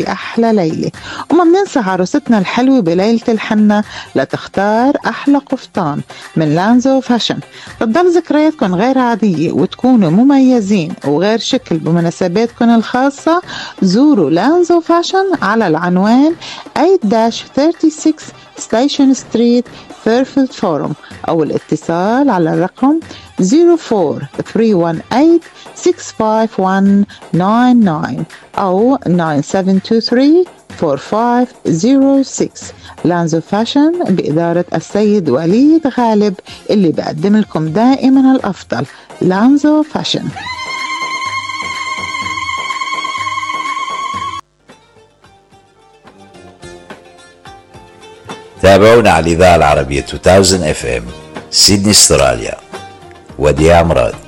أحلى ليلة. وما بننسى عروستنا الحلوة بليلة الحنة لتختار أحلى قفطان من لانزو فاشن. تضل ذكرياتكم غير عادية وتكونوا مميزين وغير شكل بمناسباتكم الخاصة. زوروا لانزو فاشن على العنوان 8-36 ستيشن ستريت فيرفيلد فورم، أو الاتصال على الرقم 04-318-65199 أو 9723-4506. لانزو فاشن بإدارة السيد وليد غالب اللي بقدم لكم دائما الأفضل. لانزو فاشن. تابعونا على الإذاعة العربية 2000 FM سيدني استراليا. وديع مراد.